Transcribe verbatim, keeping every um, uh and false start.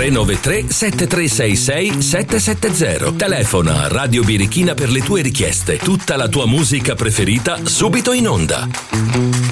tre nove tre sette tre sei sei sette sette zero. Telefona a Radio Birichina per le tue richieste. Tutta la tua musica preferita subito in onda.